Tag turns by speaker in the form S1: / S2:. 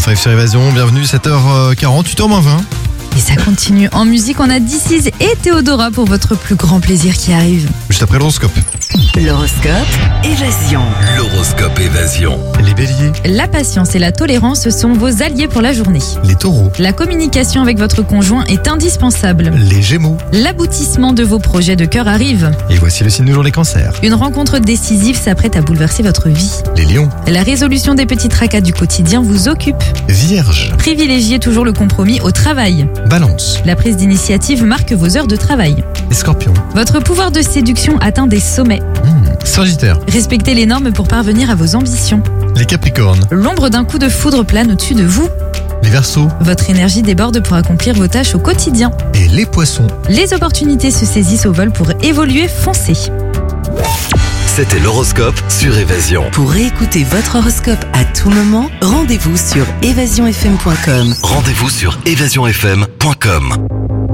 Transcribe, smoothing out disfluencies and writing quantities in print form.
S1: arrive sur Évasion, bienvenue, 7h40, 8h20.
S2: Et ça continue en musique, on a DC's et Théodora pour votre plus grand plaisir qui arrive.
S1: Juste après l'horoscope.
S3: L'horoscope Évasion.
S4: L'horoscope Évasion.
S1: Les béliers,
S2: La patience et la tolérance sont vos alliés pour la journée.
S1: les taureaux,
S2: La communication avec votre conjoint est indispensable.
S1: les gémeaux.
S2: L'aboutissement de vos projets de cœur arrive.
S1: Et voici le signe du jour, les cancers.
S2: Une rencontre décisive s'apprête à bouleverser votre vie.
S1: Les lions,
S2: La résolution des petits tracas du quotidien vous occupe.
S1: vierges,
S2: Privilégiez toujours le compromis au travail.
S1: balance,
S2: La prise d'initiative marque vos heures de travail.
S1: les scorpions,
S2: Votre pouvoir de séduction atteint des sommets.
S1: sagittaire,
S2: Respectez les normes pour parvenir à vos ambitions.
S1: les capricornes,
S2: L'ombre d'un coup de foudre plane au-dessus de vous.
S1: les verseaux
S2: Votre énergie déborde pour accomplir vos tâches au quotidien.
S1: et les poissons.
S2: Les opportunités se saisissent au vol pour évoluer, foncez.
S4: C'était l'horoscope sur Évasion.
S3: Pour réécouter votre horoscope à tout moment, rendez-vous sur évasionfm.com.
S4: Rendez-vous sur évasionfm.com.